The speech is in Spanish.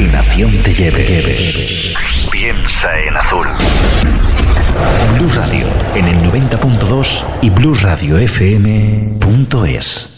imaginación te lleve. Piensa en azul. Blu Radio en el 90.2 y bluesradiofm.es.